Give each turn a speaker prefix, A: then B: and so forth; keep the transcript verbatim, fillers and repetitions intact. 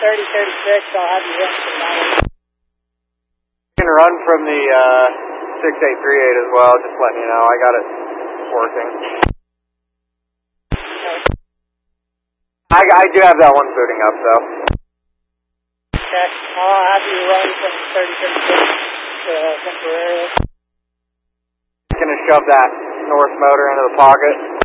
A: thirty thirty-six, I'll have you run from that.
B: You can run from the uh, six eight three eight as well, just letting you know. I got it working.
A: Okay.
B: I, I do have that one booting up, though.
A: Okay, I'll have you run from thirty thirty-six uh, temporarily.
B: Just going to shove that north motor into the pocket.